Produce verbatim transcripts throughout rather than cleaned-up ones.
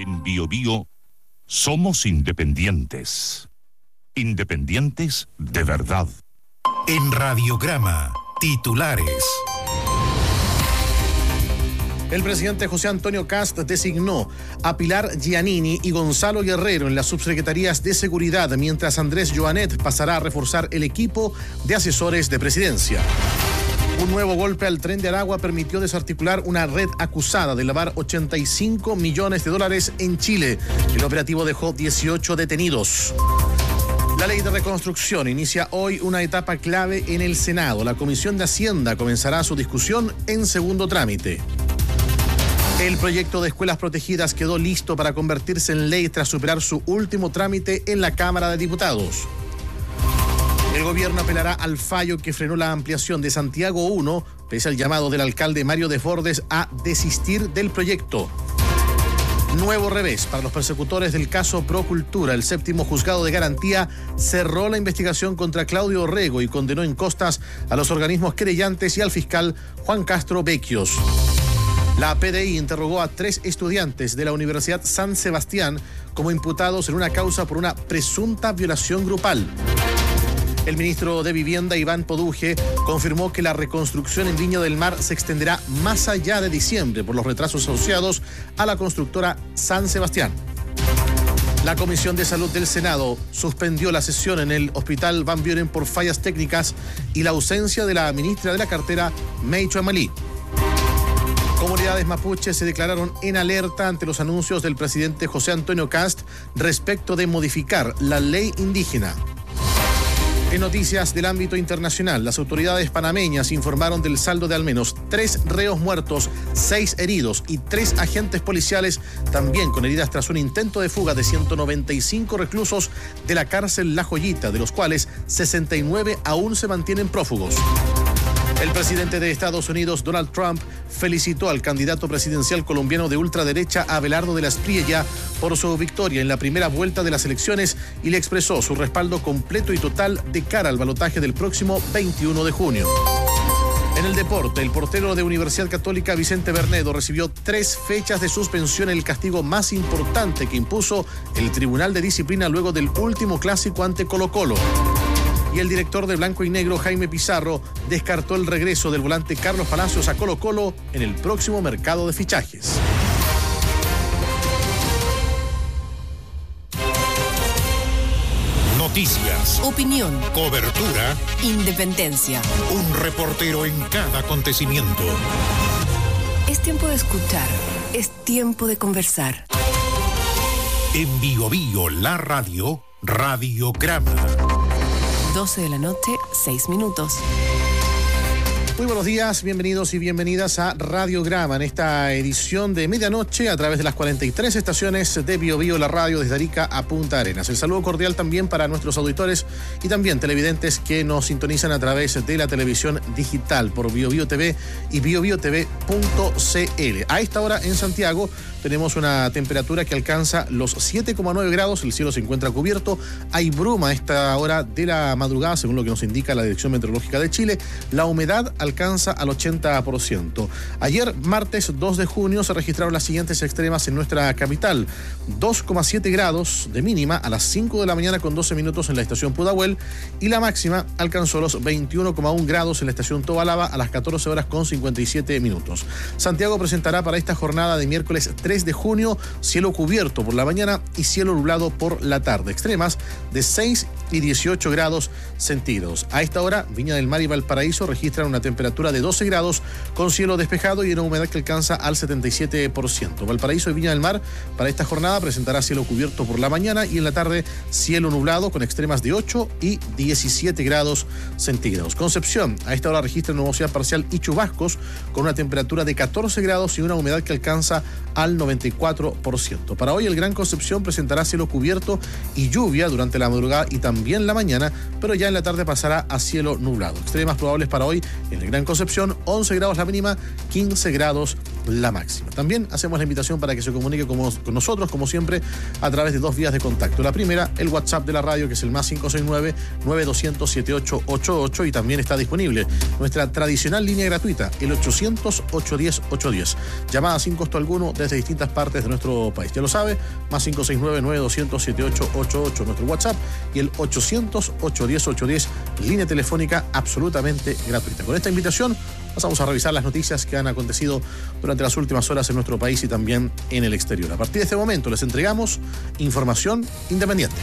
En Bio Bio somos independientes. Independientes de verdad. En Radiograma, titulares. El presidente José Antonio Kast designó a Pilar Giannini y Gonzalo Guerrero en las subsecretarías de Seguridad, mientras Andrés Joanet pasará a reforzar el equipo de asesores de presidencia. Un nuevo golpe al Tren de Aragua permitió desarticular una red acusada de lavar ochenta y cinco millones de dólares en Chile. El operativo dejó dieciocho detenidos. La ley de reconstrucción inicia hoy una etapa clave en el Senado. La Comisión de Hacienda comenzará su discusión en segundo trámite. El proyecto de escuelas protegidas quedó listo para convertirse en ley tras superar su último trámite en la Cámara de Diputados. El gobierno apelará al fallo que frenó la ampliación de Santiago uno, pese al llamado del alcalde Mario Desbordes a desistir del proyecto. Nuevo revés para los persecutores del caso Procultura. El séptimo juzgado de garantía cerró la investigación contra Claudio Orrego y condenó en costas a los organismos querellantes y al fiscal Juan Castro Becchios. La P D I interrogó a tres estudiantes de la Universidad San Sebastián como imputados en una causa por una presunta violación grupal. El ministro de Vivienda, Iván Poduje, confirmó que la reconstrucción en Viña del Mar se extenderá más allá de diciembre por los retrasos asociados a la constructora San Sebastián. La Comisión de Salud del Senado suspendió la sesión en el Hospital Van Buren por fallas técnicas y la ausencia de la ministra de la cartera, Meicho Amalí. Comunidades mapuches se declararon en alerta ante los anuncios del presidente José Antonio Kast respecto de modificar la ley indígena. En noticias del ámbito internacional, las autoridades panameñas informaron del saldo de al menos tres reos muertos, seis heridos y tres agentes policiales también con heridas tras un intento de fuga de ciento noventa y cinco reclusos de la cárcel La Joyita, de los cuales sesenta y nueve aún se mantienen prófugos. El presidente de Estados Unidos, Donald Trump, felicitó al candidato presidencial colombiano de ultraderecha, Abelardo de la Espriella, por su victoria en la primera vuelta de las elecciones y le expresó su respaldo completo y total de cara al balotaje del próximo veintiuno de junio. En el deporte, el portero de Universidad Católica, Vicente Bernedo, recibió tres fechas de suspensión, el castigo más importante que impuso el Tribunal de Disciplina luego del último clásico ante Colo-Colo. Y el director de Blanco y Negro, Jaime Pizarro, descartó el regreso del volante Carlos Palacios a Colo-Colo en el próximo mercado de fichajes. Noticias, opinión, cobertura, independencia. Un reportero en cada acontecimiento. Es tiempo de escuchar, es tiempo de conversar. En Bio Bio, la radio, Radiograma. doce de la noche, seis minutos. Muy buenos días, bienvenidos y bienvenidas a Radiograma en esta edición de medianoche a través de las cuarenta y tres estaciones de Bio Bio, la radio desde Arica a Punta Arenas. El saludo cordial también para nuestros auditores y también televidentes que nos sintonizan a través de la televisión digital por Bio Bio T V y bio bio t v punto c l. A esta hora en Santiago tenemos una temperatura que alcanza los siete coma nueve grados, el cielo se encuentra cubierto, hay bruma a esta hora de la madrugada, según lo que nos indica la Dirección Meteorológica de Chile. La humedad alcanza al ochenta por ciento. Ayer, martes dos de junio, se registraron las siguientes extremas en nuestra capital. dos coma siete grados de mínima a las cinco de la mañana con doce minutos en la estación Pudahuel y la máxima alcanzó los veintiuno coma uno grados en la estación Tobalaba a las catorce horas con cincuenta y siete minutos. Santiago presentará para esta jornada de miércoles tres de junio cielo cubierto por la mañana y cielo nublado por la tarde. Extremas de seis y dieciocho grados centígrados. A esta hora, Viña del Mar y Valparaíso registran una temperatura de doce grados con cielo despejado y una humedad que alcanza al setenta y siete por ciento. Valparaíso y Viña del Mar para esta jornada presentará cielo cubierto por la mañana y en la tarde cielo nublado con extremas de ocho y diecisiete grados centígrados. Concepción a esta hora registra nubosidad parcial y chubascos con una temperatura de catorce grados y una humedad que alcanza al noventa y cuatro por ciento. Para hoy el Gran Concepción presentará cielo cubierto y lluvia durante la madrugada y también la mañana, pero ya en la tarde pasará a cielo nublado. Extremas probables para hoy en el Gran Concepción, once grados la mínima, quince grados la máxima. También hacemos la invitación para que se comunique con, con nosotros, como siempre, a través de dos vías de contacto. La primera, el WhatsApp de la radio, que es el más cinco seis nueve, nueve dos cero cero, siete ocho ocho ocho, y también está disponible nuestra tradicional línea gratuita, el ochocientos, ochocientos diez, ochocientos diez. Llamada sin costo alguno desde distintas partes de nuestro país. Ya lo sabe, más cinco seis nueve, nueve dos cero cero, siete ocho ocho ocho, nuestro WhatsApp, y el ochocientos, ochocientos diez, ochocientos diez, línea telefónica absolutamente gratuita. Con esta invitación pasamos a revisar las noticias que han acontecido durante las últimas horas en nuestro país y también en el exterior. A partir de este momento les entregamos información independiente.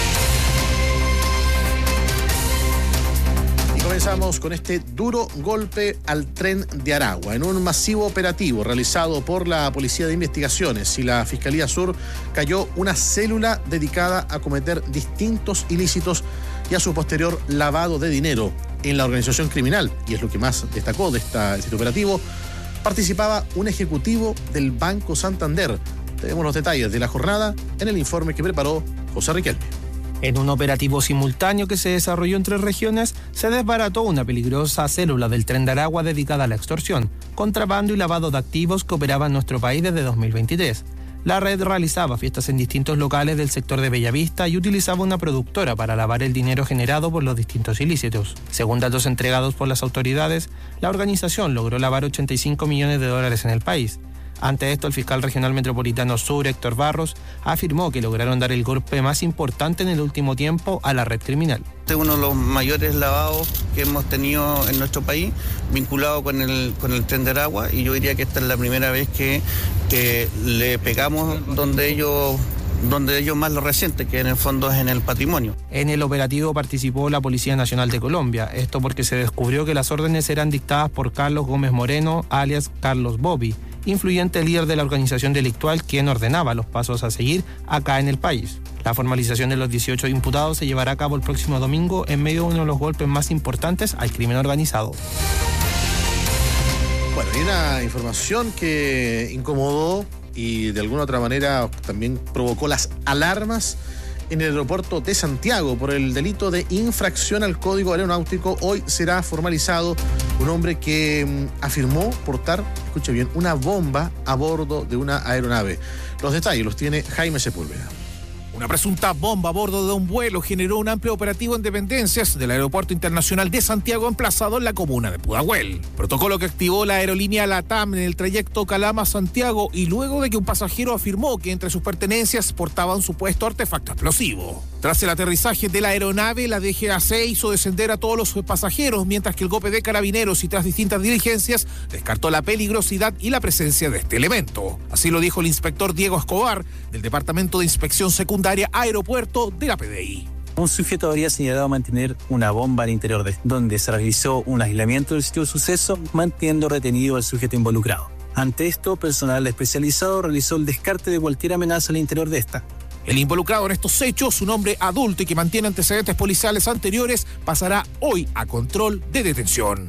Comenzamos con este duro golpe al tren de Aragua. En un masivo operativo realizado por la Policía de Investigaciones y la Fiscalía Sur, cayó una célula dedicada a cometer distintos ilícitos y a su posterior lavado de dinero en la organización criminal. Y es lo que más destacó de, esta, de este operativo. Participaba un ejecutivo del Banco Santander. Tenemos los detalles de la jornada en el informe que preparó José Riquelme. En un operativo simultáneo que se desarrolló en tres regiones, se desbarató una peligrosa célula del Tren de Aragua dedicada a la extorsión, contrabando y lavado de activos que operaba en nuestro país desde dos mil veintitrés. La red realizaba fiestas en distintos locales del sector de Bellavista y utilizaba una productora para lavar el dinero generado por los distintos ilícitos. Según datos entregados por las autoridades, la organización logró lavar ochenta y cinco millones de dólares en el país. Ante esto, el fiscal regional metropolitano sur, Héctor Barros, afirmó que lograron dar el golpe más importante en el último tiempo a la red criminal. Este es uno de los mayores lavados que hemos tenido en nuestro país, vinculado con el, con el Tren de Aragua, y yo diría que esta es la primera vez que, que le pegamos donde ellos... donde ellos más lo resienten, que en el fondo es en el patrimonio. En el operativo participó la Policía Nacional de Colombia, esto porque se descubrió que las órdenes eran dictadas por Carlos Gómez Moreno, alias Carlos Bobby, influyente líder de la organización delictual, quien ordenaba los pasos a seguir acá en el país. La formalización de los dieciocho imputados se llevará a cabo el próximo domingo en medio de uno de los golpes más importantes al crimen organizado. Bueno, hay una información que incomodó y de alguna otra manera también provocó las alarmas en el aeropuerto de Santiago por el delito de infracción al código aeronáutico. Hoy será formalizado un hombre que mm, afirmó portar, escuche bien, una bomba a bordo de una aeronave. Los detalles los tiene Jaime Sepúlveda. Una presunta bomba a bordo de un vuelo generó un amplio operativo en dependencias del Aeropuerto Internacional de Santiago, emplazado en la comuna de Pudahuel. Protocolo que activó la aerolínea LATAM en el trayecto Calama-Santiago, y luego de que un pasajero afirmó que entre sus pertenencias portaba un supuesto artefacto explosivo. Tras el aterrizaje de la aeronave, la D G A C hizo descender a todos los pasajeros, mientras que el G O P de Carabineros, y tras distintas diligencias, descartó la peligrosidad y la presencia de este elemento. Así lo dijo el inspector Diego Escobar, del Departamento de Inspección Secundaria Aeropuerto de la P D I. Un sujeto habría señalado mantener una bomba al interior de donde se realizó un aislamiento del sitio de suceso, manteniendo retenido al sujeto involucrado. Ante esto, personal especializado realizó el descarte de cualquier amenaza al interior de esta. El involucrado en estos hechos, un hombre adulto y que mantiene antecedentes policiales anteriores, pasará hoy a control de detención.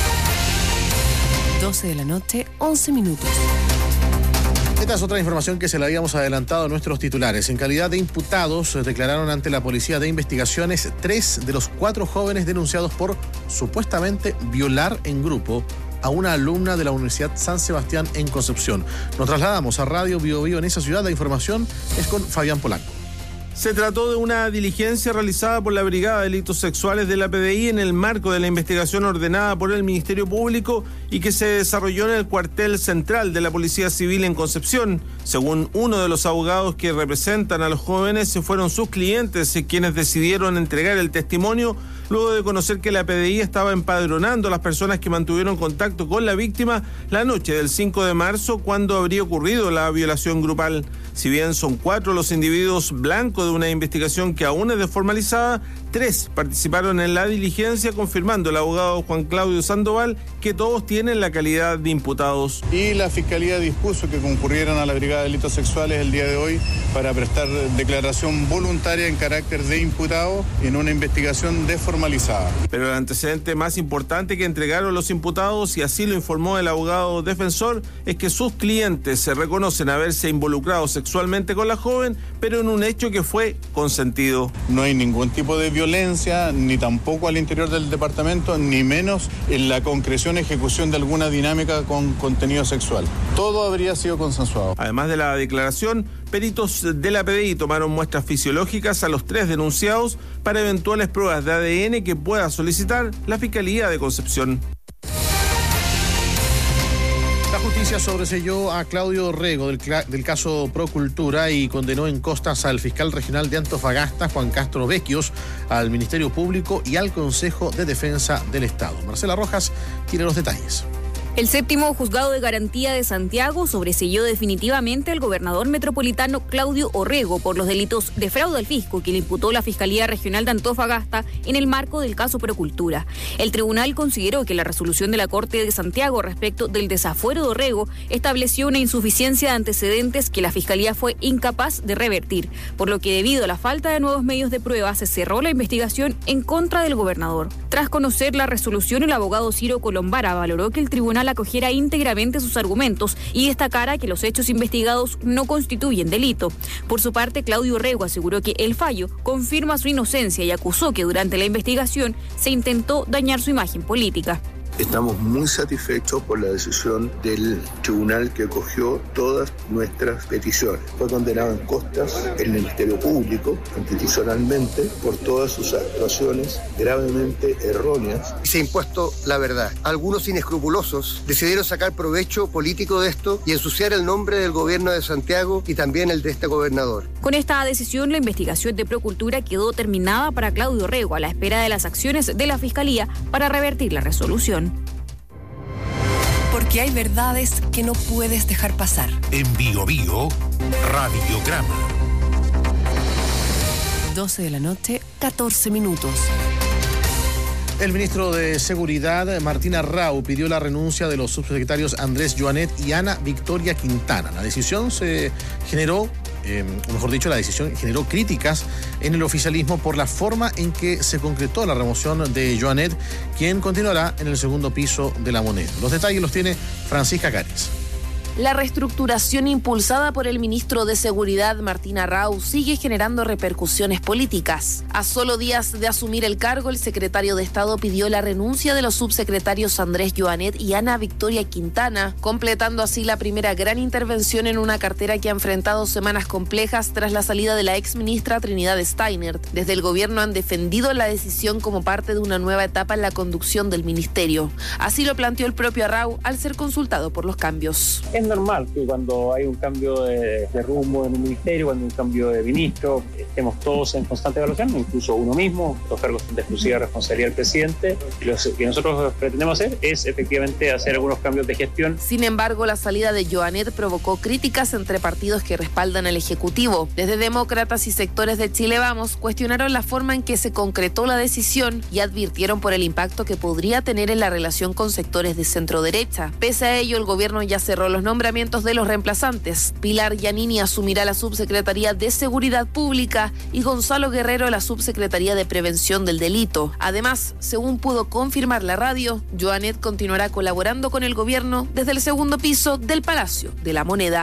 doce de la noche, once minutos. Esta es otra información que se la habíamos adelantado a nuestros titulares. En calidad de imputados, declararon ante la Policía de Investigaciones tres de los cuatro jóvenes denunciados por supuestamente violar en grupo a una alumna de la Universidad San Sebastián en Concepción. Nos trasladamos a Radio Bio Bio en esa ciudad. La información es con Fabián Polanco. Se trató de una diligencia realizada por la Brigada de Delitos Sexuales de la P D I en el marco de la investigación ordenada por el Ministerio Público y que se desarrolló en el cuartel central de la Policía Civil en Concepción. Según uno de los abogados que representan a los jóvenes, fueron sus clientes quienes decidieron entregar el testimonio luego de conocer que la P D I estaba empadronando a las personas que mantuvieron contacto con la víctima la noche del cinco de marzo, cuando habría ocurrido la violación grupal. Si bien son cuatro los individuos blancos de una investigación que aún es desformalizada, tres participaron en la diligencia, confirmando el abogado Juan Claudio Sandoval que todos tienen la calidad de imputados. Y la Fiscalía dispuso que concurrieran a la Brigada de Delitos Sexuales el día de hoy para prestar declaración voluntaria en carácter de imputado en una investigación desformalizada. Pero el antecedente más importante que entregaron los imputados, y así lo informó el abogado defensor, es que sus clientes se reconocen haberse involucrado sexualmente con la joven, pero en un hecho que fue consentido. No hay ningún tipo de violencia, ni tampoco al interior del departamento, ni menos en la concreción y ejecución de alguna dinámica con contenido sexual. Todo habría sido consensuado. Además de la declaración, peritos de la P D I tomaron muestras fisiológicas a los tres denunciados para eventuales pruebas de A D N que pueda solicitar la Fiscalía de Concepción. La justicia sobreselló a Claudio Orrego del, del caso Procultura y condenó en costas al fiscal regional de Antofagasta, Juan Castro Vecchios, al Ministerio Público y al Consejo de Defensa del Estado. Marcela Rojas tiene los detalles. El séptimo juzgado de garantía de Santiago sobreselló definitivamente al gobernador metropolitano Claudio Orrego por los delitos de fraude al fisco que le imputó la Fiscalía Regional de Antofagasta en el marco del caso Procultura. El tribunal consideró que la resolución de la Corte de Santiago respecto del desafuero de Orrego estableció una insuficiencia de antecedentes que la Fiscalía fue incapaz de revertir, por lo que debido a la falta de nuevos medios de prueba se cerró la investigación en contra del gobernador. Tras conocer la resolución, el abogado Ciro Colombara valoró que el tribunal acogiera íntegramente sus argumentos y destacara que los hechos investigados no constituyen delito. Por su parte, Claudio Orrego aseguró que el fallo confirma su inocencia y acusó que durante la investigación se intentó dañar su imagen política. Estamos muy satisfechos por la decisión del tribunal que acogió todas nuestras peticiones. Fue condenado en costas el Ministerio Público constitucionalmente por todas sus actuaciones gravemente erróneas. Se ha impuesto la verdad. Algunos inescrupulosos decidieron sacar provecho político de esto y ensuciar el nombre del gobierno de Santiago y también el de este gobernador. Con esta decisión, la investigación de Procultura quedó terminada para Claudio Orrego a la espera de las acciones de la Fiscalía para revertir la resolución. Porque hay verdades que no puedes dejar pasar. En Bio Bio, Radiograma. doce de la noche, catorce minutos. El ministro de Seguridad, Martín Arrau, pidió la renuncia de los subsecretarios Andrés Joanet y Ana Victoria Quintana. La decisión se generó, eh, o mejor dicho, la decisión generó críticas en el oficialismo por la forma en que se concretó la remoción de Joanet, quien continuará en el segundo piso de La Moneda. Los detalles los tiene Francisca Caris. La reestructuración impulsada por el ministro de Seguridad, Martín Arrau, sigue generando repercusiones políticas. A solo días de asumir el cargo, el secretario de Estado pidió la renuncia de los subsecretarios Andrés Joanet y Ana Victoria Quintana, completando así la primera gran intervención en una cartera que ha enfrentado semanas complejas tras la salida de la exministra Trinidad Steinert. Desde el gobierno han defendido la decisión como parte de una nueva etapa en la conducción del ministerio. Así lo planteó el propio Arrau al ser consultado por los cambios. Es normal que cuando hay un cambio de, de rumbo en un ministerio, cuando hay un cambio de ministro, estemos todos en constante evaluación, incluso uno mismo. Los cargos son de exclusiva responsabilidad del presidente. Lo que nosotros pretendemos hacer es efectivamente hacer algunos cambios de gestión. Sin embargo, la salida de Joanet provocó críticas entre partidos que respaldan al Ejecutivo. Desde demócratas y sectores de Chile Vamos cuestionaron la forma en que se concretó la decisión y advirtieron por el impacto que podría tener en la relación con sectores de centro derecha. Pese a ello, el gobierno ya cerró los nombramientos de los reemplazantes. Pilar Giannini asumirá la Subsecretaría de Seguridad Pública y Gonzalo Guerrero la Subsecretaría de Prevención del Delito. Además, según pudo confirmar la radio, Joanet continuará colaborando con el gobierno desde el segundo piso del Palacio de la Moneda.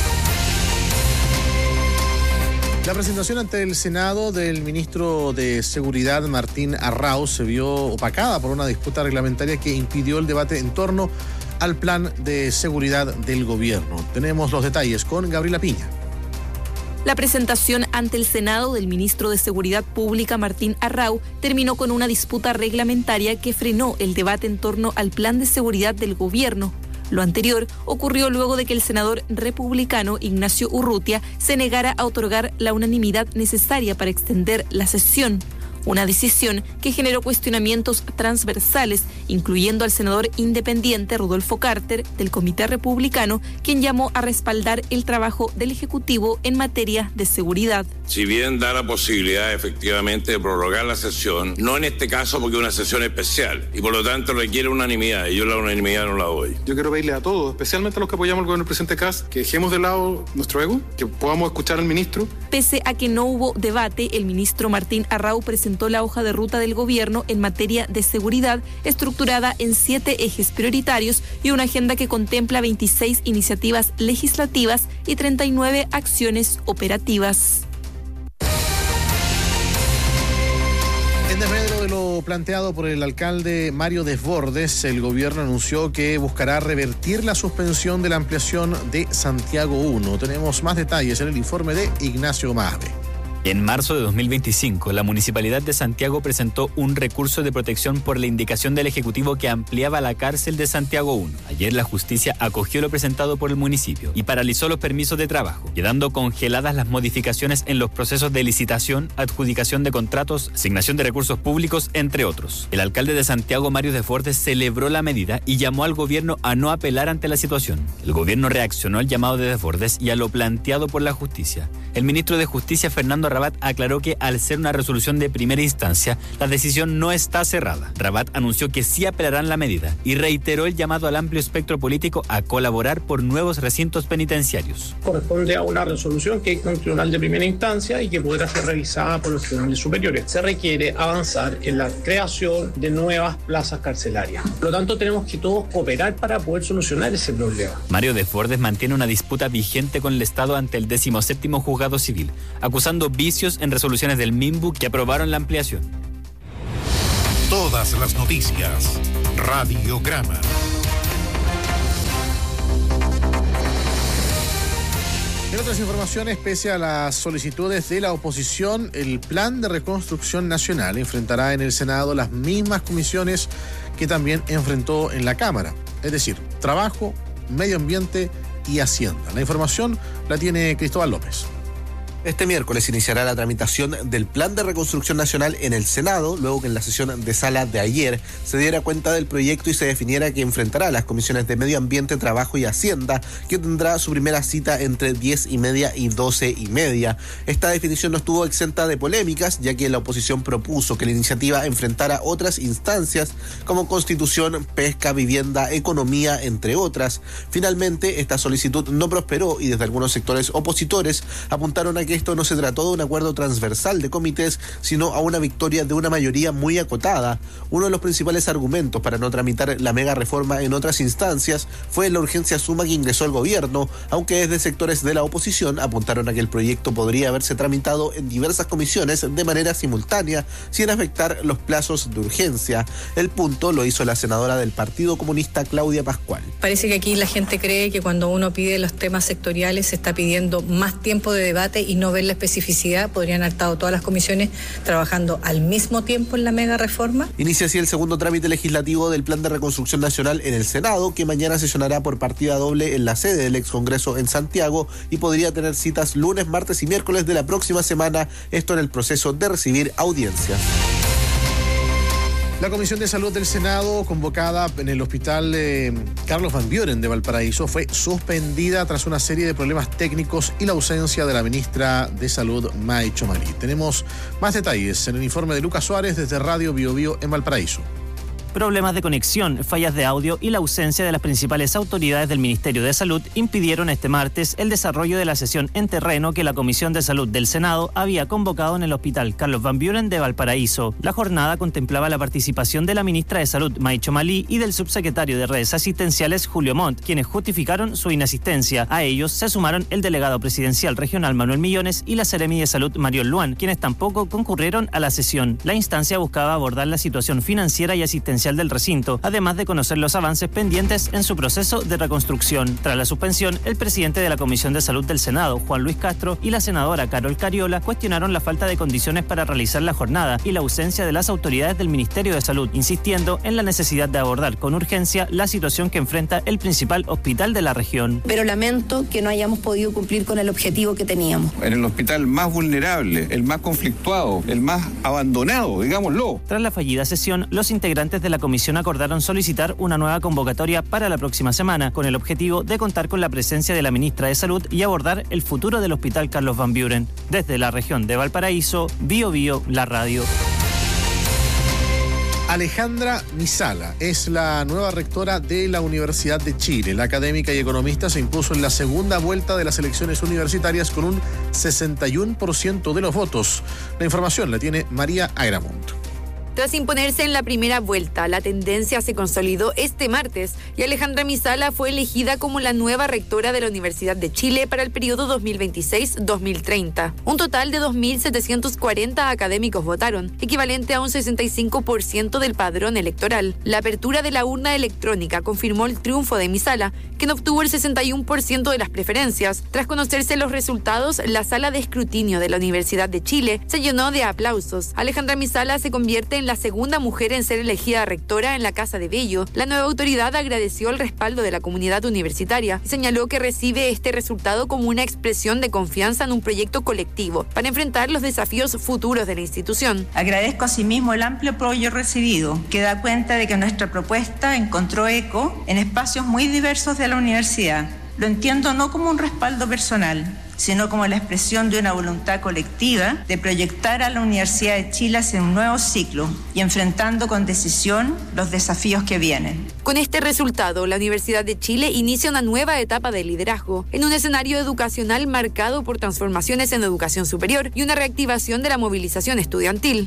La presentación ante el Senado del ministro de Seguridad, Martín Arrau, se vio opacada por una disputa reglamentaria que impidió el debate en torno al plan de seguridad del gobierno. Tenemos los detalles con Gabriela Piña. La presentación ante el Senado del ministro de Seguridad Pública, Martín Arrau, terminó con una disputa reglamentaria que frenó el debate en torno al plan de seguridad del gobierno. Lo anterior ocurrió luego de que el senador republicano Ignacio Urrutia se negara a otorgar la unanimidad necesaria para extender la sesión. Una decisión que generó cuestionamientos transversales, incluyendo al senador independiente Rodolfo Carter, del Comité Republicano, quien llamó a respaldar el trabajo del Ejecutivo en materia de seguridad. Si bien da la posibilidad efectivamente de prorrogar la sesión, no en este caso porque es una sesión especial y por lo tanto requiere unanimidad y yo la unanimidad no la doy. Yo quiero pedirle a todos, especialmente a los que apoyamos al gobierno del presidente Kast, que dejemos de lado nuestro ego, que podamos escuchar al ministro. Pese a que no hubo debate, el ministro Martín Arrau presentó la hoja de ruta del gobierno en materia de seguridad, estructurada en siete ejes prioritarios y una agenda que contempla veintiséis iniciativas legislativas y treinta y nueve acciones operativas. lo planteado por el alcalde Mario Desbordes, el gobierno anunció que buscará revertir la suspensión de la ampliación de Santiago uno. Tenemos más detalles en el informe de Ignacio Mahve. En marzo de dos mil veinticinco, la Municipalidad de Santiago presentó un recurso de protección por la indicación del Ejecutivo que ampliaba la cárcel de Santiago uno. Ayer la justicia acogió lo presentado por el municipio y paralizó los permisos de trabajo, quedando congeladas las modificaciones en los procesos de licitación, adjudicación de contratos, asignación de recursos públicos, entre otros. El alcalde de Santiago, Mario Desbordes, celebró la medida y llamó al gobierno a no apelar ante la situación. El gobierno reaccionó al llamado de Desbordes y a lo planteado por la justicia. El ministro de Justicia, Fernando Rabat, aclaró que al ser una resolución de primera instancia, la decisión no está cerrada. Rabat anunció que sí apelarán la medida y reiteró el llamado al amplio espectro político a colaborar por nuevos recintos penitenciarios. Corresponde a una resolución que es un tribunal de primera instancia y que podrá ser revisada por los tribunales superiores. Se requiere avanzar en la creación de nuevas plazas carcelarias. Por lo tanto, tenemos que todos cooperar para poder solucionar ese problema. Mario Desbordes mantiene una disputa vigente con el Estado ante el decimoséptimo Juzgado Civil, acusando vicios en resoluciones del MIMBU que aprobaron la ampliación. Todas las noticias. Radiograma. En otras informaciones, pese a las solicitudes de la oposición, el Plan de Reconstrucción Nacional enfrentará en el Senado las mismas comisiones que también enfrentó en la Cámara, es decir, Trabajo, Medio Ambiente y Hacienda. La información la tiene Cristóbal López. Este miércoles iniciará la tramitación del Plan de Reconstrucción Nacional en el Senado, luego que en la sesión de sala de ayer se diera cuenta del proyecto y se definiera que enfrentará a las comisiones de Medio Ambiente, Trabajo y Hacienda, que tendrá su primera cita entre diez y media y doce y media. Esta definición no estuvo exenta de polémicas, ya que la oposición propuso que la iniciativa enfrentara otras instancias como Constitución, Pesca, Vivienda, Economía, entre otras. Finalmente, esta solicitud no prosperó y desde algunos sectores opositores apuntaron a que esto no se trató de un acuerdo transversal de comités, sino a una victoria de una mayoría muy acotada. Uno de los principales argumentos para no tramitar la mega reforma en otras instancias fue la urgencia suma que ingresó el gobierno, aunque desde sectores de la oposición apuntaron a que el proyecto podría haberse tramitado en diversas comisiones de manera simultánea, sin afectar los plazos de urgencia. El punto lo hizo la senadora del Partido Comunista, Claudia Pascual. Parece que aquí la gente cree que cuando uno pide los temas sectoriales se está pidiendo más tiempo de debate y no ver la especificidad. Podrían haber estado todas las comisiones trabajando al mismo tiempo en la mega reforma. Inicia así el segundo trámite legislativo del Plan de Reconstrucción Nacional en el Senado, que mañana sesionará por partida doble en la sede del ex Congreso en Santiago y podría tener citas lunes, martes y miércoles de la próxima semana, esto en el proceso de recibir audiencias. La Comisión de Salud del Senado, convocada en el Hospital eh, Carlos Van Buren de Valparaíso, fue suspendida tras una serie de problemas técnicos y la ausencia de la ministra de Salud, May Chomalí. Tenemos más detalles en el informe de Lucas Suárez desde Radio Bio Bio en Valparaíso. Problemas de conexión, fallas de audio y la ausencia de las principales autoridades del Ministerio de Salud impidieron este martes el desarrollo de la sesión en terreno que la Comisión de Salud del Senado había convocado en el Hospital Carlos Van Buren de Valparaíso. La jornada contemplaba la participación de la ministra de Salud, May Chomalí, y del subsecretario de Redes Asistenciales, Julio Montt, quienes justificaron su inasistencia. A ellos se sumaron el delegado presidencial regional, Manuel Millones, y la seremi de Salud, Mariol Luan, quienes tampoco concurrieron a la sesión. La instancia buscaba abordar la situación financiera y asistencial del recinto, además de conocer los avances pendientes en su proceso de reconstrucción. Tras la suspensión, el presidente de la Comisión de Salud del Senado, Juan Luis Castro, y la senadora Carol Cariola cuestionaron la falta de condiciones para realizar la jornada y la ausencia de las autoridades del Ministerio de Salud, insistiendo en la necesidad de abordar con urgencia la situación que enfrenta el principal hospital de la región. Pero lamento que no hayamos podido cumplir con el objetivo que teníamos. En el hospital más vulnerable, el más conflictuado, el más abandonado, digámoslo. Tras la fallida sesión, los integrantes de la comisión acordaron solicitar una nueva convocatoria para la próxima semana, con el objetivo de contar con la presencia de la ministra de Salud y abordar el futuro del Hospital Carlos Van Buren. Desde la región de Valparaíso, Bio Bio, la radio. Alejandra Misala es la nueva rectora de la Universidad de Chile. La académica y economista se impuso en la segunda vuelta de las elecciones universitarias con un sesenta y uno por ciento de los votos. La información la tiene María Agramunt. Tras imponerse en la primera vuelta, la tendencia se consolidó este martes y Alejandra Misala fue elegida como la nueva rectora de la Universidad de Chile para el periodo dos mil veintiséis a dos mil treinta. Un total de dos mil setecientos cuarenta académicos votaron, equivalente a un sesenta y cinco por ciento del padrón electoral. La apertura de la urna electrónica confirmó el triunfo de Misala, quien obtuvo el sesenta y uno por ciento de las preferencias. Tras conocerse los resultados, la sala de escrutinio de la Universidad de Chile se llenó de aplausos. Alejandra Misala se convierte en la segunda mujer en ser elegida rectora en la Casa de Bello. La nueva autoridad agradeció el respaldo de la comunidad universitaria y señaló que recibe este resultado como una expresión de confianza en un proyecto colectivo para enfrentar los desafíos futuros de la institución. Agradezco asimismo el amplio apoyo recibido, que da cuenta de que nuestra propuesta encontró eco en espacios muy diversos de la universidad. Lo entiendo no como un respaldo personal, sino como la expresión de una voluntad colectiva de proyectar a la Universidad de Chile hacia un nuevo ciclo y enfrentando con decisión los desafíos que vienen. Con este resultado, la Universidad de Chile inicia una nueva etapa de liderazgo en un escenario educacional marcado por transformaciones en educación superior y una reactivación de la movilización estudiantil.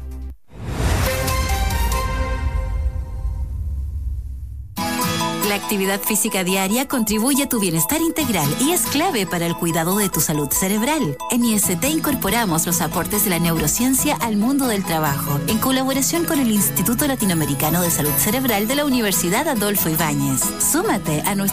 La actividad física diaria contribuye a tu bienestar integral y es clave para el cuidado de tu salud cerebral. En I S T incorporamos los aportes de la neurociencia al mundo del trabajo, en colaboración con el Instituto Latinoamericano de Salud Cerebral de la Universidad Adolfo Ibáñez. Súmate a nuestra